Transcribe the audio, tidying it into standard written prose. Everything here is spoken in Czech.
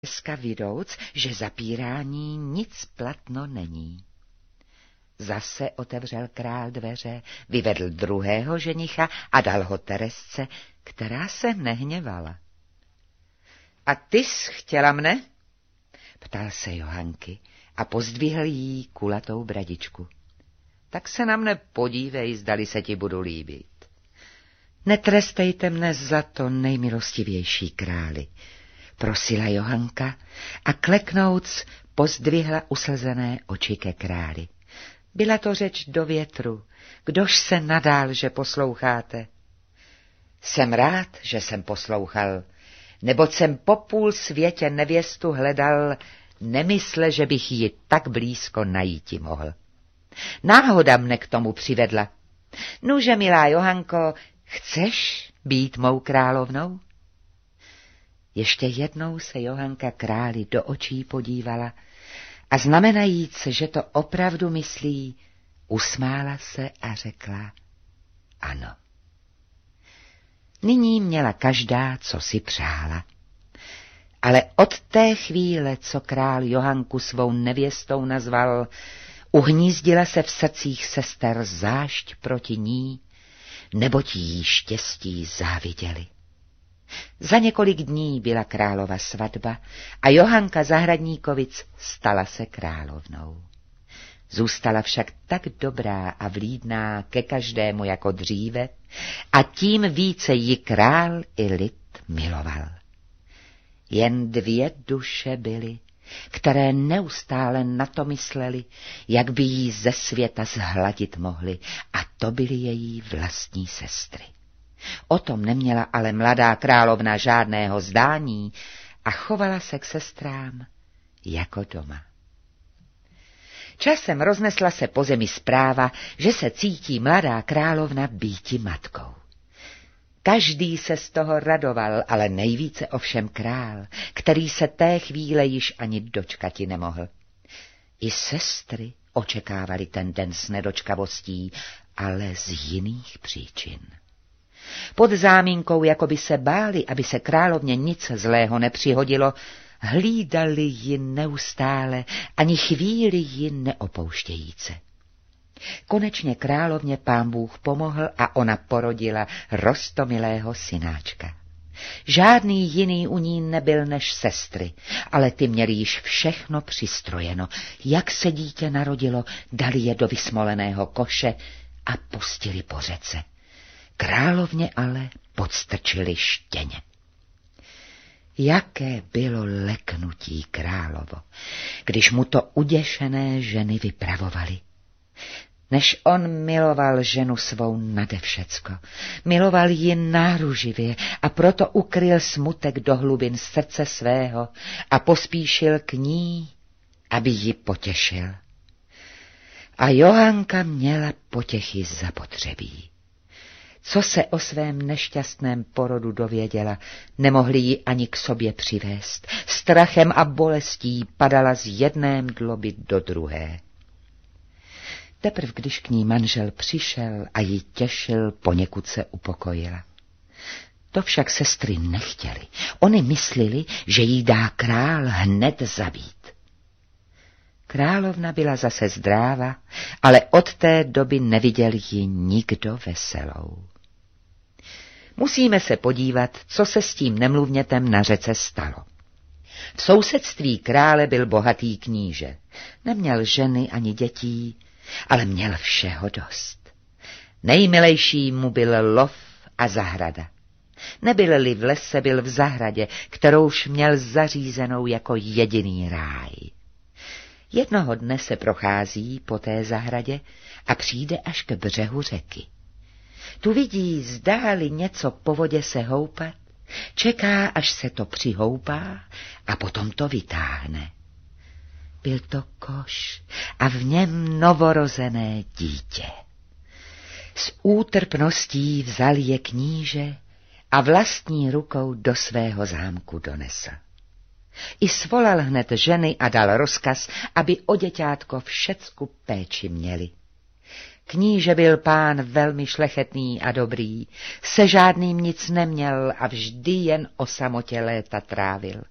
Dneska vidouc, že zapírání nic platno není. Zase otevřel král dveře, vyvedl druhého ženicha a dal ho Teresce, která se nehněvala. A tys chtěla mne? Ptal se Johanky a pozdvihl jí kulatou bradičku. Tak se na mne podívej, zdali se ti budu líbit. Netrestejte mne za to, nejmilostivější králi, prosila Johanka a kleknouc pozdvihla uslzené oči ke králi. Byla to řeč do větru, kdož se nadál, že posloucháte? Jsem rád, že jsem poslouchal, neboť jsem po půl světě nevěstu hledal, nemysle, že bych ji tak blízko najíti mohl. Náhoda mne k tomu přivedla. Nuže, milá Johanko, chceš být mou královnou? Ještě jednou se Johanka králi do očí podívala a znamenajíc, že to opravdu myslí, usmála se a řekla ano. Nyní měla každá, co si přála. Ale od té chvíle, co král Johanku svou nevěstou nazval, uhnízdila se v srdcích sester zášť proti ní, neboť jí štěstí záviděli. Za několik dní byla králova svatba a Johanka Zahradníkovic stala se královnou. Zůstala však tak dobrá a vlídná ke každému jako dříve a tím více ji král i lid miloval. Jen dvě duše byly, které neustále na to mysleli, jak by jí ze světa zhladit mohly, a to byly její vlastní sestry. O tom neměla ale mladá královna žádného zdání a chovala se k sestrám jako doma. Časem roznesla se po zemi zpráva, že se cítí mladá královna býti matkou. Každý se z toho radoval, ale nejvíce ovšem král, který se té chvíle již ani dočkati nemohl. I sestry očekávali ten den s nedočkavostí, ale z jiných příčin. Pod záminkou, jako by se báli, aby se královně nic zlého nepřihodilo, hlídali ji neustále, ani chvíli ji neopouštějíce. Konečně královně Pán Bůh pomohl a ona porodila roztomilého synáčka. Žádný jiný u ní nebyl než sestry, ale ty měly již všechno přistrojeno. Jak se dítě narodilo, dali je do vysmoleného koše a pustili po řece. Královně ale podstrčili štěně. Jaké bylo leknutí královo, když mu to uděšené ženy vypravovali. Než on miloval ženu svou nade všecko, miloval ji náruživě a proto ukryl smutek do hlubin srdce svého a pospíšil k ní, aby ji potěšil. A Johanka měla potěchy zapotřebí. Co se o svém nešťastném porodu dověděla, nemohli ji ani k sobě přivést. Strachem a bolestí padala z jedné mdloby do druhé. Teprv když k ní manžel přišel a ji těšil, poněkud se upokojila. To však sestry nechtěly. Oni mysleli, že jí dá král hned zabít. Královna byla zase zdráva, ale od té doby neviděl ji nikdo veselou. Musíme se podívat, co se s tím nemluvnětem na řece stalo. V sousedství krále byl bohatý kníže. Neměl ženy ani dětí, ale měl všeho dost. Nejmilejší mu byl lov a zahrada. Nebyl-li v lese, byl v zahradě, kterouž měl zařízenou jako jediný ráj. Jednoho dne se prochází po té zahradě a přijde až k břehu řeky. Tu vidí zdáli něco po vodě se houpat, čeká, až se to přihoupá a potom to vytáhne. Byl to koš a v něm novorozené dítě. S útrpností vzal je kníže a vlastní rukou do svého zámku donesl. I svolal hned ženy a dal rozkaz, aby o děťátko všecku péči měli. Kníže byl pán velmi šlechetný a dobrý, se žádným nic neměl a vždy jen o samotě léta trávil.